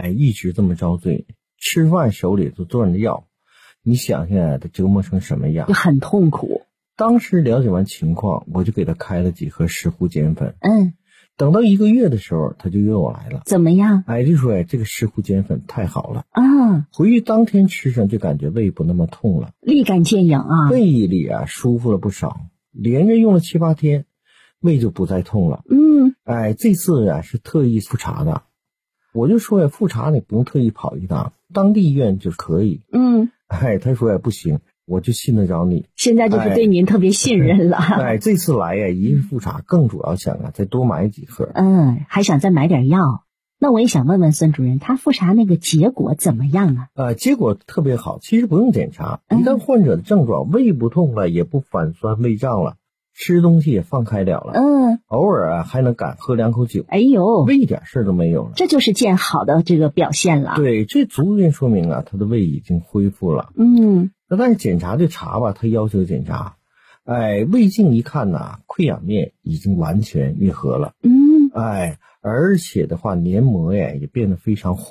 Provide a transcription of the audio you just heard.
一直这么遭罪，吃饭手里都攥着药，你想想他折磨成什么样， 就很痛苦。 当时了解完情况，我就给他开了几盒石斛碱粉。等到1个月的时候，他就约我来了。 怎么样？ 就说这个石斛碱粉太好了啊！ 回去当天吃上就感觉胃不那么痛了， 立竿见影啊！ 胃里舒服了不少，连着用了7、8天，胃就不再痛了。这次是特意复查的，我就说复查你不用特意跑一趟，当地医院就可以。他说不行，我就信得着你。 现在就是对您特别信任了。 这次来一是复查，更主要想再多买几盒。 还想再买点药。那我也想问问孙主任，他复查那个结果怎么样啊？ 结果特别好，其实不用检查，一旦患者的症状胃不痛了，也不反酸胃胀了，吃东西也放开了偶尔还能敢喝2口酒，胃一点事都没有了， 这就是见好的这个表现了。 对，这足见说明他的胃已经恢复了。但是检查就查吧，他要求检查，胃镜一看溃疡面已经完全愈合了，而且的话黏膜也变得非常